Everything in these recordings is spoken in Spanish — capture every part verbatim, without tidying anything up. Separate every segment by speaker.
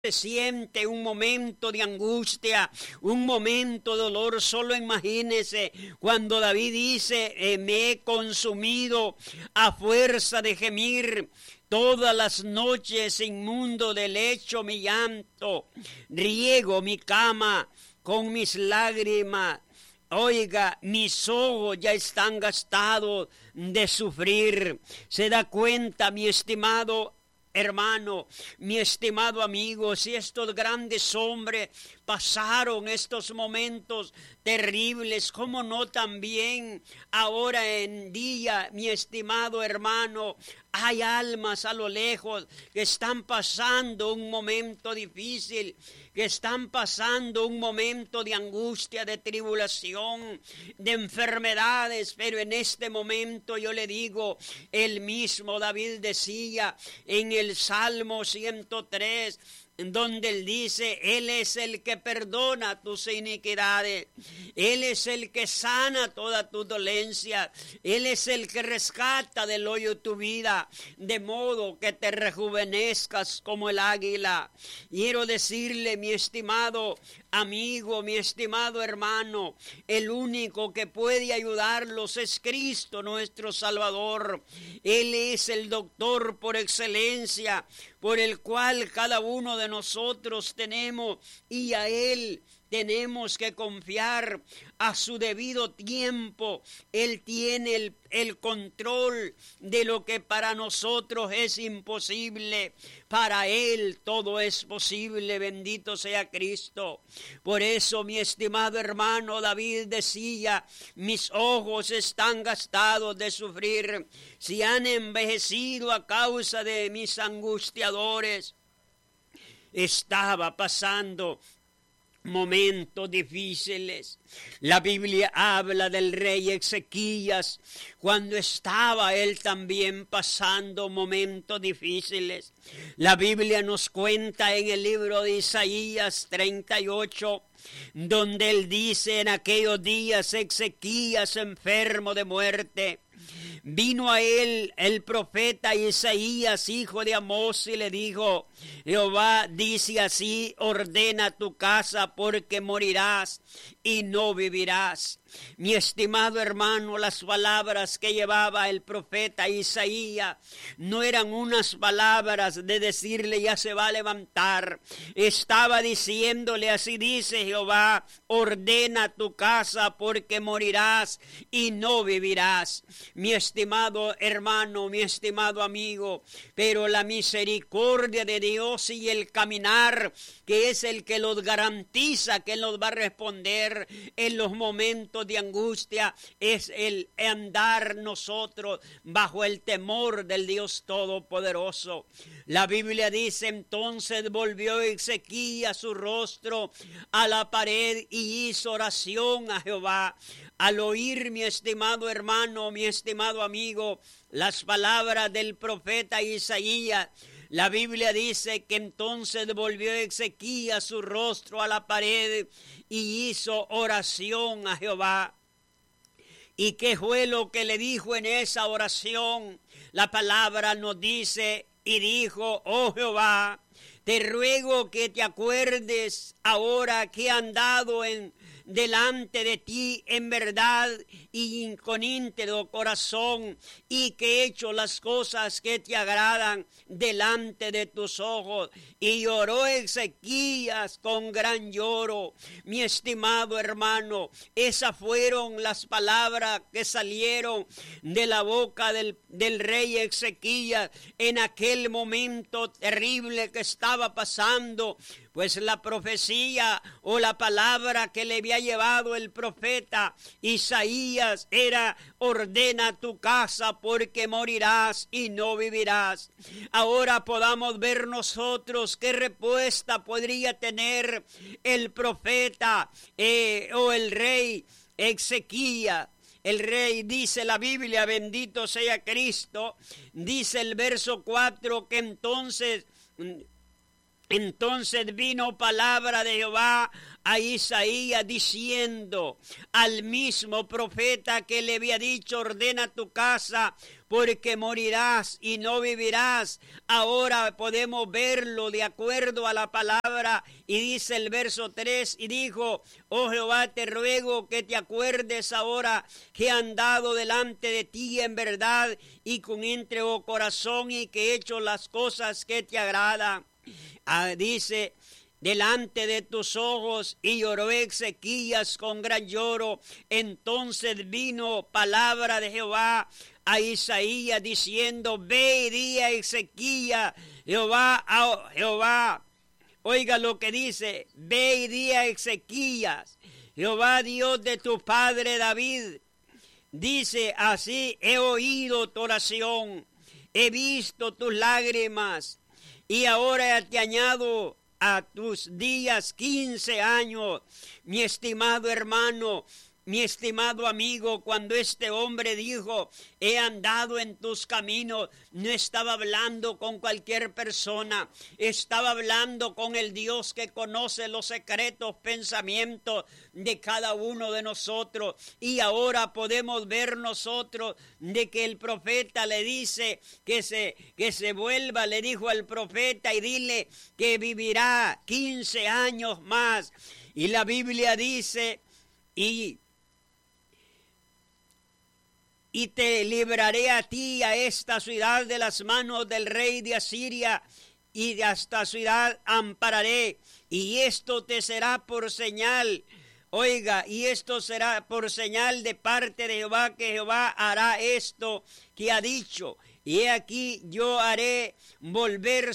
Speaker 1: Se siente un momento de angustia, un momento de dolor. Solo imagínese cuando David dice, eh, me he consumido a fuerza de gemir. Todas las noches inmundo de lecho mi llanto, riego mi cama con mis lágrimas. Oiga, mis ojos ya están gastados de sufrir. Se da cuenta, mi estimado hermano, mi estimado amigo, si estos grandes hombres pasaron estos momentos terribles, ¿cómo no también ahora en día, mi estimado hermano, hay almas a lo lejos que están pasando un momento difícil, que están pasando un momento de angustia, de tribulación, de enfermedades? Pero en este momento yo le digo, el mismo David decía en el Salmo ciento tres, donde él dice, Él es el que perdona tus iniquidades, Él es el que sana toda tu dolencia, Él es el que rescata del hoyo tu vida, de modo que te rejuvenezcas como el águila. Quiero decirle, mi estimado amigo, mi estimado hermano, el único que puede ayudarlos es Cristo nuestro Salvador. Él es el doctor por excelencia, por el cual cada uno de nosotros tenemos, y a Él tenemos que confiar a su debido tiempo. Él tiene el, el control de lo que para nosotros es imposible. Para Él todo es posible, bendito sea Cristo. Por eso, mi estimado hermano, David decía, mis ojos están gastados de sufrir, si han envejecido a causa de mis angustiadores. Estaba pasando momentos difíciles. La Biblia habla del rey Ezequías cuando estaba él también pasando momentos difíciles. La Biblia nos cuenta en el libro de Isaías treinta y ocho, donde él dice, en aquellos días Ezequías enfermo de muerte, vino a él el profeta Isaías, hijo de Amós, y le dijo, Jehová dice así, ordena tu casa porque morirás y no vivirás. Mi estimado hermano, las palabras que llevaba el profeta Isaías no eran unas palabras de decirle ya se va a levantar. Estaba diciéndole, así dice Jehová, ordena tu casa porque morirás y no vivirás. Mi estimado hermano, mi estimado amigo, pero la misericordia de Dios y el caminar, que es el que los garantiza que Él nos va a responder en los momentos de angustia, es el andar nosotros bajo el temor del Dios Todopoderoso. La Biblia dice, entonces volvió Ezequías su rostro a la pared y hizo oración a Jehová. Al oír, mi estimado hermano, mi estimado amigo, las palabras del profeta Isaías, la Biblia dice que entonces volvió Ezequías su rostro a la pared y hizo oración a Jehová. ¿Y qué fue lo que le dijo en esa oración? La palabra nos dice, y dijo, oh Jehová, te ruego que te acuerdes ahora que he andado en delante de ti en verdad y con íntegro corazón, y que he hecho las cosas que te agradan delante de tus ojos. Y lloró Ezequías con gran lloro. Mi estimado hermano, esas fueron las palabras que salieron de la boca del, del rey Ezequías en aquel momento terrible que estaba pasando. Pues la profecía o la palabra que le había llevado el profeta Isaías era, ordena tu casa porque morirás y no vivirás. Ahora podamos ver nosotros qué respuesta podría tener el profeta eh, o el rey Ezequías. El rey, dice la Biblia, bendito sea Cristo, dice el verso cuatro, que entonces Entonces vino palabra de Jehová a Isaías diciendo al mismo profeta que le había dicho: ordena tu casa porque morirás y no vivirás. Ahora podemos verlo de acuerdo a la palabra, y dice el verso tres, y dijo: oh Jehová, te ruego que te acuerdes ahora que he andado delante de ti en verdad y con íntegro corazón, y que he hecho las cosas que te agradan. Ah, dice: delante de tus ojos, y lloró Ezequías con gran lloro. Entonces vino palabra de Jehová a Isaías diciendo: ve y di a Ezequías, Jehová, a Jehová, oiga lo que dice: ve y di a Ezequías, Jehová Dios de tu padre David, dice así: he oído tu oración, he visto tus lágrimas, y ahora te añado a tus días quince años. Mi estimado hermano, mi estimado amigo, cuando este hombre dijo: he andado en tus caminos, no estaba hablando con cualquier persona, estaba hablando con el Dios que conoce los secretos pensamientos de cada uno de nosotros. Y ahora podemos ver nosotros de que el profeta le dice que se, que se vuelva, le dijo al profeta, y dile que vivirá quince años más. Y la Biblia dice: y Y te libraré a ti y a esta ciudad de las manos del rey de Asiria, y de esta ciudad ampararé, y esto te será por señal. Oiga, y esto será por señal de parte de Jehová, que Jehová hará esto que ha dicho. Y he aquí, yo haré volver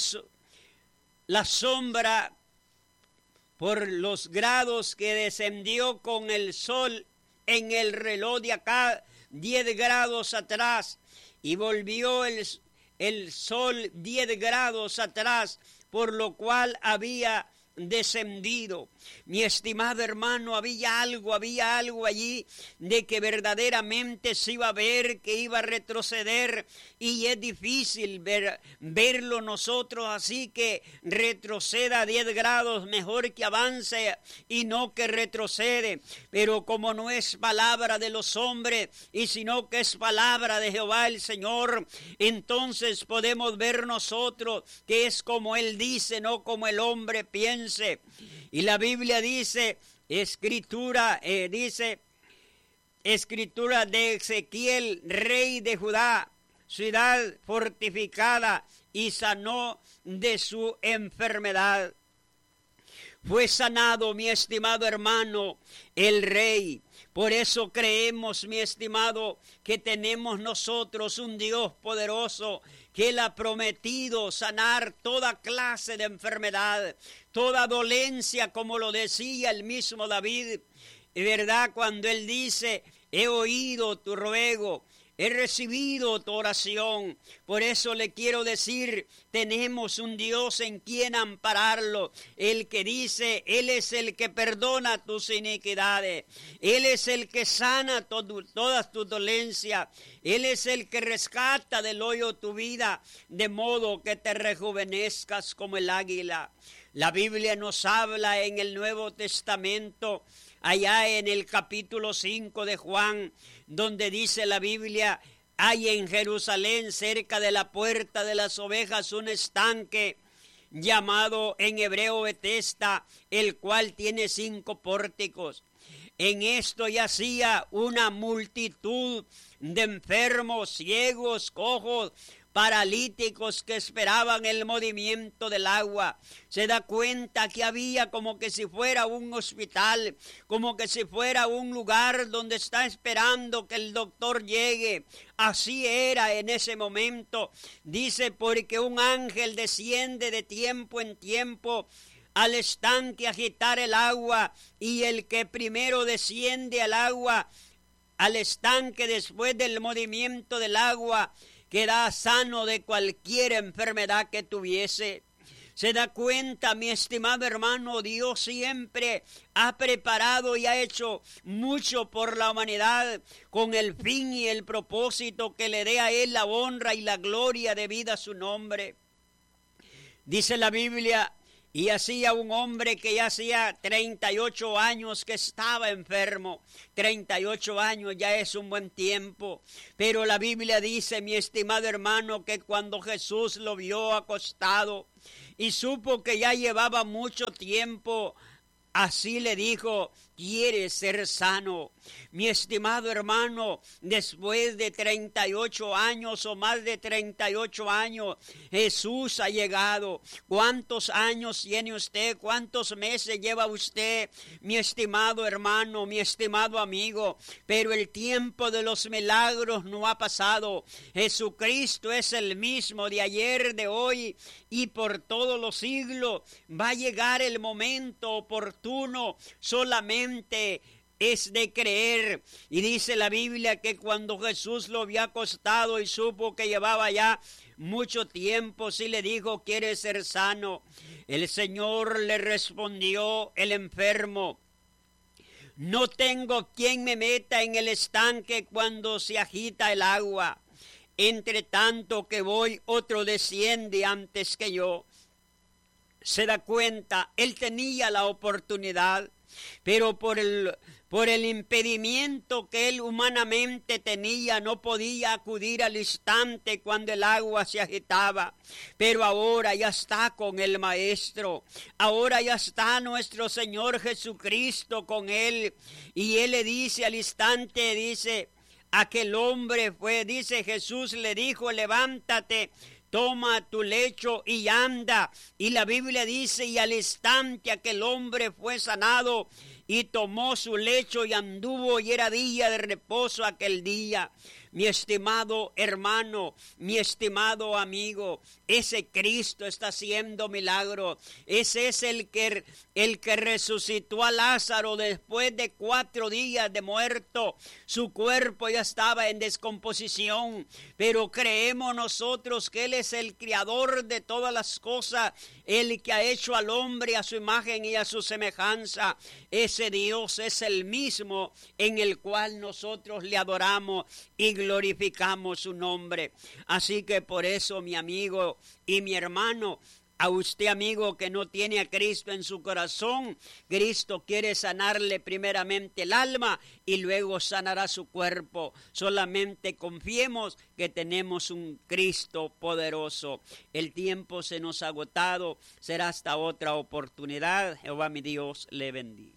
Speaker 1: la sombra por los grados que descendió con el sol en el reloj de acá, diez grados atrás, y volvió el, el sol diez grados atrás, por lo cual había descendido. Mi estimado hermano, había algo, había algo allí de que verdaderamente se iba a ver que iba a retroceder, y es difícil ver, verlo nosotros, así que retroceda diez grados, mejor que avance y no que retrocede. Pero como no es palabra de los hombres, y sino que es palabra de Jehová el Señor, entonces podemos ver nosotros que es como Él dice, no como el hombre piensa. Y la Biblia dice, escritura, eh, dice, escritura de Ezequiel, rey de Judá, ciudad fortificada, y sanó de su enfermedad. Fue sanado, mi estimado hermano, el rey. Por eso creemos, mi estimado, que tenemos nosotros un Dios poderoso, que Él ha prometido sanar toda clase de enfermedad, toda dolencia, como lo decía el mismo David, ¿verdad? Cuando Él dice: he oído tu ruego, he recibido tu oración. Por eso le quiero decir, tenemos un Dios en quien ampararlo. El que dice, Él es el que perdona tus iniquidades. Él es el que sana to- todas tus dolencias. Él es el que rescata del hoyo tu vida, de modo que te rejuvenezcas como el águila. La Biblia nos habla en el Nuevo Testamento, allá en el capítulo cinco de Juan, donde dice la Biblia: hay en Jerusalén, cerca de la puerta de las ovejas, un estanque llamado en hebreo Betesda, el cual tiene cinco pórticos. En esto yacía una multitud de enfermos, ciegos, cojos, paralíticos, que esperaban el movimiento del agua. Se da cuenta que había como que si fuera un hospital, como que si fuera un lugar donde está esperando que el doctor llegue. Así era en ese momento. Dice, porque un ángel desciende de tiempo en tiempo al estanque a agitar el agua, y el que primero desciende al agua, al estanque después del movimiento del agua, queda sano de cualquier enfermedad que tuviese. Se da cuenta, mi estimado hermano, Dios siempre ha preparado y ha hecho mucho por la humanidad, con el fin y el propósito que le dé a Él la honra y la gloria debida a su nombre. Dice la Biblia: Y hacía un hombre que ya hacía treinta y ocho años que estaba enfermo. treinta y ocho años ya es un buen tiempo. Pero la Biblia dice, mi estimado hermano, que cuando Jesús lo vio acostado y supo que ya llevaba mucho tiempo, así le dijo, ¿quieres ser sano? Mi estimado hermano, después de treinta y ocho años o más de treinta y ocho años, Jesús ha llegado. ¿Cuántos años tiene usted? ¿Cuántos meses lleva usted, mi estimado hermano, mi estimado amigo? Pero el tiempo de los milagros no ha pasado. Jesucristo es el mismo de ayer, de hoy y por todos los siglos. Va a llegar el momento oportuno, solamente es de creer. Y dice la Biblia que cuando Jesús lo vio acostado y supo que llevaba ya mucho tiempo, sí le dijo, ¿quieres ser sano? El Señor le respondió, el enfermo, no tengo quien me meta en el estanque cuando se agita el agua. Entre tanto que voy, otro desciende antes que yo. Se da cuenta, él tenía la oportunidad, pero por el, por el impedimento que él humanamente tenía, no podía acudir al instante cuando el agua se agitaba. Pero ahora ya está con el Maestro, ahora ya está nuestro Señor Jesucristo con él, y él le dice al instante, dice, aquel hombre fue, dice Jesús le dijo, levántate, toma tu lecho y anda. Y la Biblia dice, y al instante aquel hombre fue sanado y tomó su lecho y anduvo, y era día de reposo aquel día. Mi estimado hermano, mi estimado amigo, ese Cristo está haciendo milagro. Ese es el que, el que resucitó a Lázaro después de cuatro días de muerto. Su cuerpo ya estaba en descomposición, pero creemos nosotros que Él es el creador de todas las cosas, el que ha hecho al hombre a su imagen y a su semejanza. Ese Dios es el mismo en el cual nosotros le adoramos y glorificamos su nombre. Así que por eso, mi amigo y mi hermano, a usted, amigo, que no tiene a Cristo en su corazón, Cristo quiere sanarle primeramente el alma y luego sanará su cuerpo. Solamente confiemos que tenemos un Cristo poderoso. El tiempo se nos ha agotado, será hasta otra oportunidad. Jehová mi Dios le bendiga.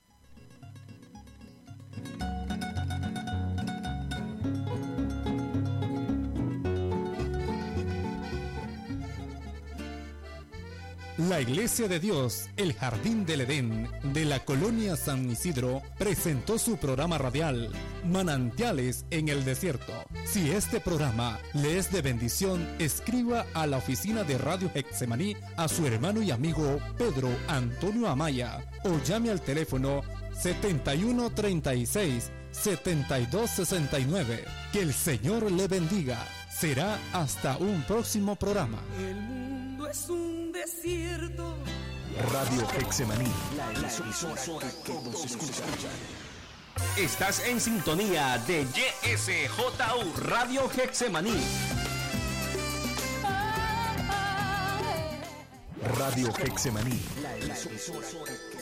Speaker 2: La Iglesia de Dios, el Jardín del Edén, de la Colonia San Isidro, presentó su programa radial, Manantiales en el Desierto. Si este programa le es de bendición, escriba a la oficina de Radio Getsemaní a su hermano y amigo Pedro Antonio Amaya, o llame al teléfono setenta y uno treinta y seis, setenta y dos sesenta y nueve. Que el Señor le bendiga. Será hasta un próximo programa.
Speaker 3: El mundo es un desierto.
Speaker 4: Radio Getsemaní, la emisora que todos escuchan.
Speaker 5: Estás en sintonía de Y S J U Radio Getsemaní.
Speaker 4: Radio Getsemaní, la emisora